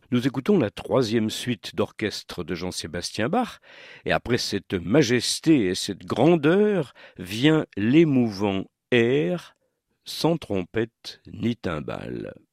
Nous écoutons la troisième suite d'orchestre de Jean-Sébastien Bach, et après cette majesté et cette grandeur vient l'émouvant air sans trompette ni timbales.